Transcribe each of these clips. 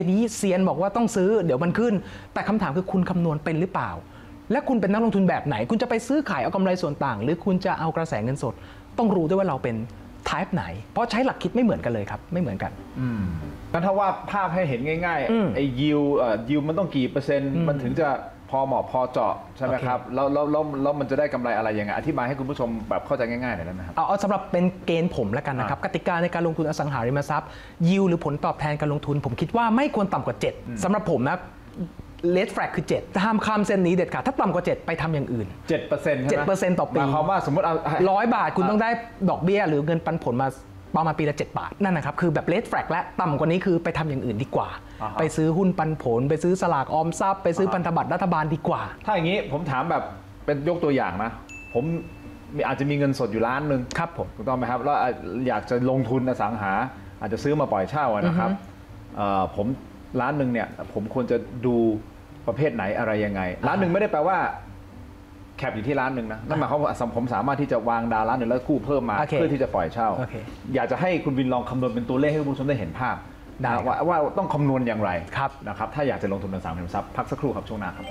ทีนี้เซียนบอกว่าต้องซื้อเดี๋ยวมันขึ้นแต่คำถามคือคุณคำนวณเป็นหรือเปล่าและคุณเป็นนักลงทุนแบบไหนคุณจะไปซื้อขายเอากำไรส่วนต่างหรือคุณจะเอากระแสเงินสดต้องรู้ด้วยว่าเราเป็น type ไหนเพราะใช้หลักคิดไม่เหมือนกันเลยครับไม่เหมือนกันงั้นถ้าว่าภาพให้เห็นง่ายๆไอ้ยิวมันต้องกี่เปอร์เซ็นต์มันถึงจะพอเหมาะพอเจาะใช่ไหมครับแล้วมันจะได้กำไรอะไรยังไงอธิบายให้คุณผู้ชมแบบเข้าใจง่ายๆหน่อยได้ไหมครับเอาสำหรับเป็นเกณฑ์ผมแล้วกันนะครับกติกาในการลงทุนอสังหาริมทรัพย์ยิวหรือผลตอบแทนการลงทุนผมคิดว่าไม่ควรต่ำกว่า7สำหรับผมนะเลดแฟลกคือ7ห้ามข้ามเส้นนี้เด็ดขาดถ้าต่ำกว่า7ไปทำอย่างอื่น 7% ใช่ไหม 7%ต่อปีหมายความว่าสมมติเอา 100 บาทคุณต้องได้ดอกเบี้ยหรือเงินปันผลมาประมาณปีละ7 บาทนั่นนะครับคือแบบเลดแฟลกและต่ำกว่านี้คือไปทำอย่างอื่นดีกว่าไปซื้อหุ้นปันผลไปซื้อสลากออมทรัพย์ไปซื้อพันธบัตรรัฐบาลดีกว่าถ้าอย่างนี้ผมถามแบบเป็นยกตัวอย่างนะผมอาจจะมีเงินสดอยู่ล้านนึงครับผมถูกต้องไหมครับแล้วอยากจะลงทุนอสังหาอาจจะซื้อมาปล่อยเช่านะครับผมล้านนึงเนี่ยผมควรจะดูประเภทไหนอะไรยังไงล้านหนึ่งไม่ได้แปลว่าแคปอยู่ที่ล้านหนึ่งนะนั่นหมายความว่าผมสามารถที่จะวางดาวล้านหนึ่งแล้วกู้เพิ่มมาเพื่อที่จะปล่อยเช่าอยากจะให้คุณวินลองคำนวณเป็นตัวเลขให้คุณผู้ชมได้เห็นภาพว่าต้องคำนวณอย่างไรนะครับถ้าอยากจะลงทุนในอสังหาริมทรัพย์พักสักครู่ครับช่วงหน้าครับ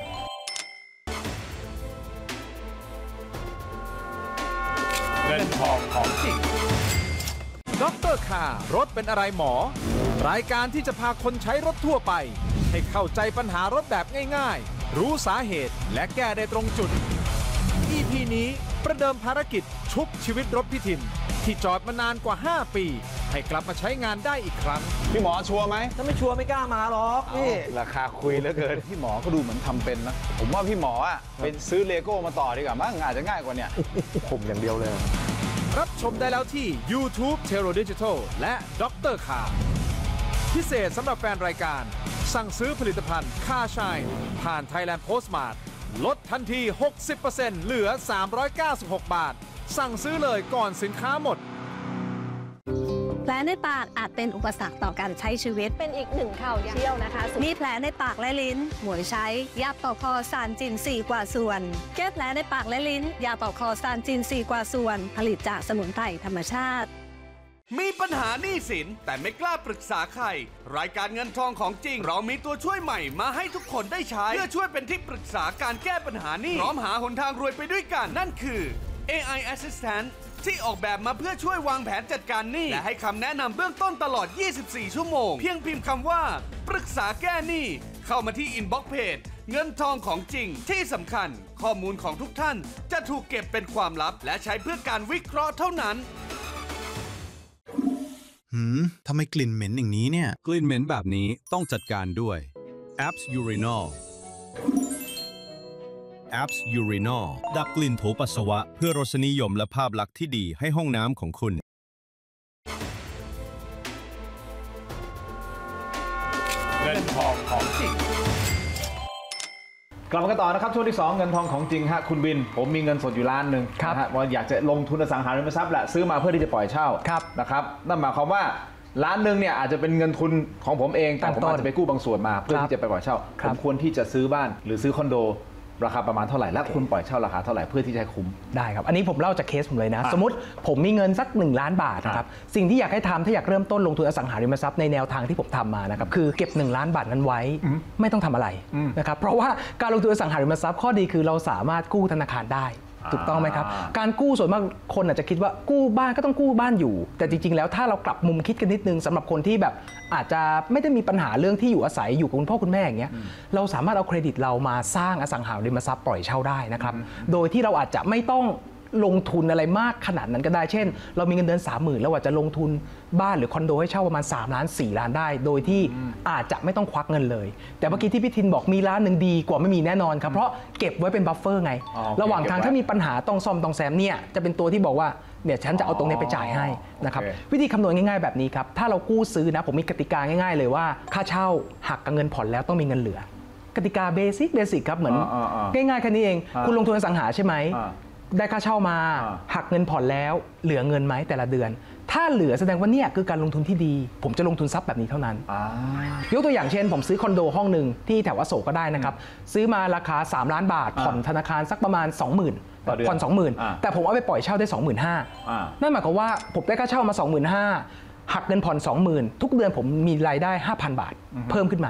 เงินทองของจริงดร.คารถเป็นอะไรหมอรายการที่จะพาคนใช้รถทั่วไปให้เข้าใจปัญหารถแบบง่ายๆรู้สาเหตุและแก้ได้ตรงจุด EP นี้ประเดิมภารกิจชุบชีวิตรถพี่ทินที่จอดมานานกว่า5 ปีให้กลับมาใช้งานได้อีกครั้งพี่หมอชัวร์ไหมถ้าไม่ชัวร์ไม่กล้ามาหรอกนี่ราคาคุยเหลือเกินพี่หมอก็ดูเหมือนทำเป็นนะผมว่าพี่หมออ่ะเป็นซื้อเลโก้มาต่อดีกว่ามั้งอาจจะง่ายกว่าเนี่ยผมอย่างเดียวเลยรับชมได้แล้วที่ YouTube Tero Digital และดร.คาพิเศษสำหรับแฟนรายการสั่งซื้อผลิตภัณฑ์ค่าชายผ่าน Thailand Postmart ลดทันที 60% เหลือ 396 บาทสั่งซื้อเลยก่อนสินค้าหมดแผลในปากอาจเป็นอุปสรรคต่อการใช้ชีวิตเป็นอีกหนึ่งข่าวเชี่ยวนะคะมีแผลในปากและลิ้นหมวยใช้ยาปอกคอซานจิน4 กว่าส่วนแก้แผลในปากและลิ้นยาปอกคอซานจิน4 กว่าส่วนผลิตจากสมุนไพรธรรมชาติมีปัญหาหนี้สินแต่ไม่กล้าปรึกษาใครรายการเงินทองของจริงเรามีตัวช่วยใหม่มาให้ทุกคนได้ใช้เพื่อช่วยเป็นที่ปรึกษาการแก้ปัญหาหนี้พร้อมหาหนทางรวยไปด้วยกันนั่นคือ AI Assistant ที่ออกแบบมาเพื่อช่วยวางแผนจัดการหนี้และให้คำแนะนำเบื้องต้นตลอด 24 ชั่วโมงเพียงพิมพ์คำว่าปรึกษาแก้หนี้เข้ามาที่อินบ็อกซ์เพจเงินทองของจริงที่สำคัญข้อมูลของทุกท่านจะถูกเก็บเป็นความลับและใช้เพื่อการวิเคราะห์เท่านั้นทำไมกลิ่นเหม็นอย่างนี้เนี่ยกลิ่นเหม็นแบบนี้ต้องจัดการด้วย Apps Urinol Apps Urinol ดับกลิ่นโถปัสสาวะเพื่อรสนิยมและภาพลักษณ์ที่ดีให้ห้องน้ำของคุณเงินทองของจริงกลับมากันต่อนะครับช่วงที่2เงินทองของจริงฮะคุณบินผมมีเงินสดอยู่ล้านหนึ่งนะฮะว่าอยากจะลงทุนอสังหาริมทรัพย์แหละซื้อมาเพื่อที่จะปล่อยเช่านะครับนั่นหมายความว่าล้านหนึ่งเนี่ยอาจจะเป็นเงินทุนของผมเองแต่ผมอาจจะไปกู้บางส่วนมาเพื่อที่จะไปปล่อยเช่าผมควรที่จะซื้อบ้านหรือซื้อคอนโดราคาประมาณเท่าไหร่และคุณปล่อยเช่าราคาเท่าไหร่เพื่อที่จะคุ้มได้ครับอันนี้ผมเล่าจากเคสผมเลยนะสมมติผมมีเงินสัก1 ล้านบาทนะครับสิ่งที่อยากให้ทำถ้าอยากเริ่มต้นลงทุนอสังหาริมทรัพย์ในแนวทางที่ผมทำมานะครับคือเก็บ1 ล้านบาทนั้นไว้ไม่ต้องทำอะไรนะครับเพราะว่าการลงทุนอสังหาริมทรัพย์ข้อดีคือเราสามารถกู้ธนาคารได้ถูกต้องไหมครับการกู้ส่วนมากคนอาจจะคิดว่ากู้บ้านก็ต้องกู้บ้านอยู่แต่จริงๆแล้วถ้าเรากลับมุมคิดกันนิดนึงสำหรับคนที่แบบอาจจะไม่ได้มีปัญหาเรื่องที่อยู่อาศัยอยู่กับคุณพ่อคุณแม่อย่างเงี้ยเราสามารถเอาเครดิตเรามาสร้างอสังหาริมทรัพย์ปล่อยเช่าได้นะครับโดยที่เราอาจจะไม่ต้องลงทุนอะไรมากขนาดนั้นก็ได้เช่นเรามีเงินเดือน 30,000 แล้วอาจจะลงทุนบ้านหรือคอนโดให้เช่าประมาณ3 ล้าน 4 ล้านได้โดยที่อาจจะไม่ต้องควักเงินเลยแต่เมื่อกี้ที่พี่ทินบอกมีล้านหนึ่งดีกว่าไม่มีแน่นอนครับเพราะเก็บไว้เป็นบัฟเฟอร์ไงระหว่างทางถ้ามีปัญหาต้องซ่อมต้องแซมเนี่ยจะเป็นตัวที่บอกว่าเนี่ยฉันจะเอาตรงนี้ไปจ่ายให้นะครับวิธีคำนวณง่ายๆแบบนี้ครับถ้าเรากู้ซื้อนะผมมีกติกาง่ายๆเลยว่าค่าเช่าหักกับเงินผ่อนแล้วต้องมีเงินเหลือกติกาเบสิกครับเหมือนง่ายๆแค่นี้เองคุณลงทุนอสังหาใช่ไหมได้ค่าเช่ามาหักเงินผ่อนแล้วเหลือเงินไหมแต่ละเดือนถ้าเหลือแสดงว่าเนี่ยคือการลงทุนที่ดีผมจะลงทุนทรัพย์แบบนี้เท่านั้นยกตัวอย่างเช่นผมซื้อคอนโดห้องหนึ่งที่แถวอโศกก็ได้นะครับซื้อมาราคา3 ล้านบาทผ่อนธนาคารสักประมาณ 20,000ผ่อน 20,000แต่ผมเอาไปปล่อยเช่าได้ 25,000นั่นหมายความว่าผมได้ค่าเช่ามา 25,000 หักเงินผ่อน 20,000 ทุกเดือนผมมีรายได้ 5,000 บาท เพิ่มขึ้นมา